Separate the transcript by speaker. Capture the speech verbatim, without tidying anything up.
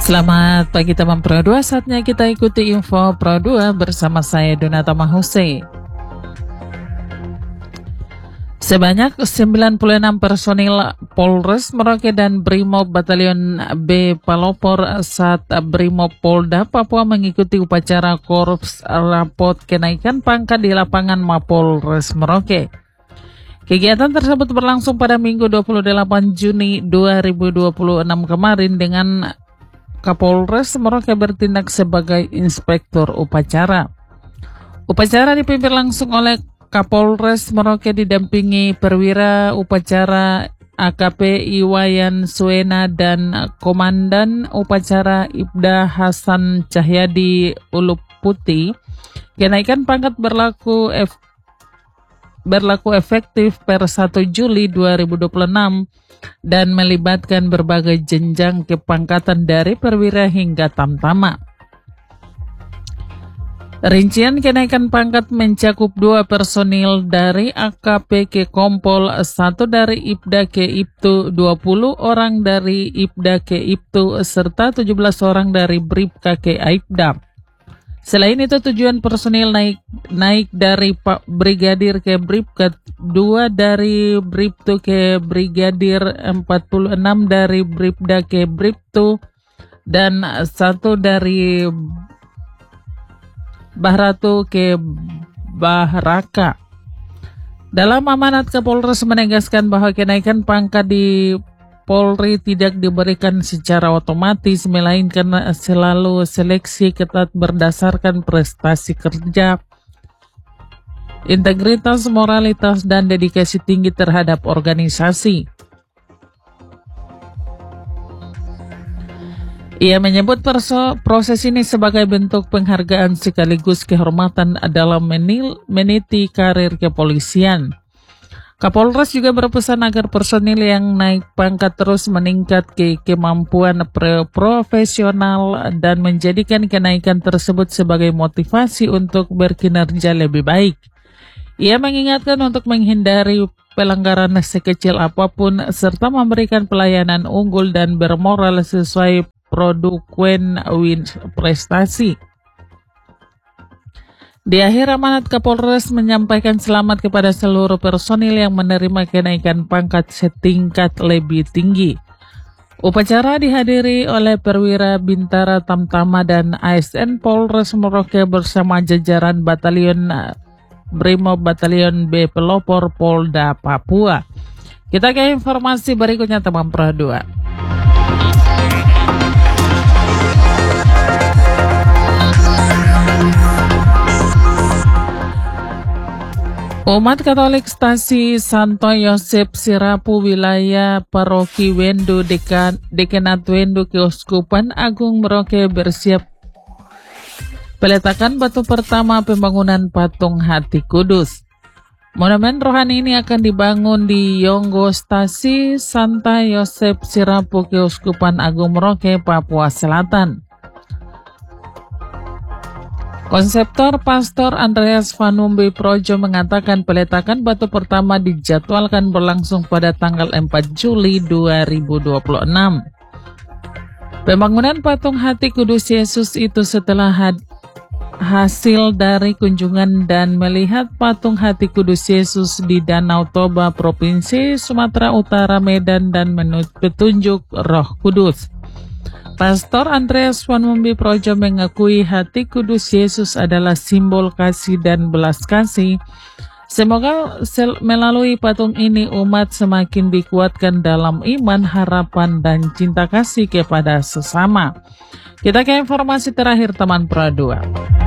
Speaker 1: Selamat pagi teman Pro dua, saatnya kita ikuti info Pro dua bersama saya Donata Mahuse. Sebanyak sembilan puluh enam personil Polres Merauke dan Brimob Batalion B Pelopor saat Brimob Polda Papua mengikuti upacara Korps Rapot Kenaikan Pangkat di lapangan Mapolres Merauke. Kegiatan tersebut berlangsung pada Minggu dua puluh delapan Juni dua ribu dua puluh enam kemarin dengan Kapolres Merauke bertindak sebagai inspektur upacara. Upacara dipimpin langsung oleh Kapolres Merauke didampingi perwira upacara A K P Iwayan Suena dan Komandan upacara Ibda Hasan Cahyadi Ulup Putih. Kenaikan pangkat berlaku ef berlaku efektif per satu Juli dua ribu dua puluh enam dan melibatkan berbagai jenjang kepangkatan dari perwira hingga tamtama. Rincian kenaikan pangkat mencakup dua personil dari A K P ke Kompol, satu dari Ibda ke Ibtu, dua puluh orang dari Ibda ke Ibtu, serta tujuh belas orang dari Bribka ke Aibda. Selain itu tujuan personil naik naik dari Pak Brigadir ke Bribka, dua dari Bribtu ke Brigadir, empat puluh enam dari Bribda ke Bribtu, dan satu dari Bahratu ke Bahraka. Dalam amanat Kapolres menegaskan bahwa kenaikan pangkat di Polri tidak diberikan secara otomatis, melainkan selalu seleksi ketat berdasarkan prestasi kerja, integritas, moralitas, dan dedikasi tinggi terhadap organisasi. Ia menyebut proses ini sebagai bentuk penghargaan sekaligus kehormatan dalam menil, meniti karir kepolisian. Kapolres juga berpesan agar personil yang naik pangkat terus meningkat ke kemampuan profesional dan menjadikan kenaikan tersebut sebagai motivasi untuk berkinerja lebih baik. Ia mengingatkan untuk menghindari pelanggaran sekecil apapun serta memberikan pelayanan unggul dan bermoral sesuai produk win-win prestasi. Di akhir amanat Kapolres menyampaikan selamat kepada seluruh personil yang menerima kenaikan pangkat setingkat lebih tinggi. Upacara dihadiri oleh perwira Bintara Tamtama dan A S N Polres Merauke bersama jajaran Batalion Brimob Batalion B Pelopor Polda Papua. Kita ke informasi berikutnya teman Pro dua. Umat Katolik Stasi Santo Yosep Sirapu wilayah Paroki Wendu Dekan, Dekanat Wendu Keuskupan Agung Merauke bersiap peletakan batu pertama pembangunan patung Hati Kudus. Monumen rohani ini akan dibangun di Yonggo Stasi Santa Yosep Sirapu Keuskupan Agung Merauke, Papua Selatan. Konseptor Pastor Andreas Vanumbi Projo mengatakan peletakan batu pertama dijadwalkan berlangsung pada tanggal empat Juli dua ribu dua puluh enam. Pembangunan patung Hati Kudus Yesus itu setelah hasil dari kunjungan dan melihat patung Hati Kudus Yesus di Danau Toba, Provinsi Sumatera Utara, Medan, dan menurut petunjuk Roh Kudus. Pastor Andreas Vanumbi Projo mengakui Hati Kudus Yesus adalah simbol kasih dan belas kasih. Semoga melalui patung ini umat semakin dikuatkan dalam iman, harapan, dan cinta kasih kepada sesama. Kita ke informasi terakhir teman Pro dua.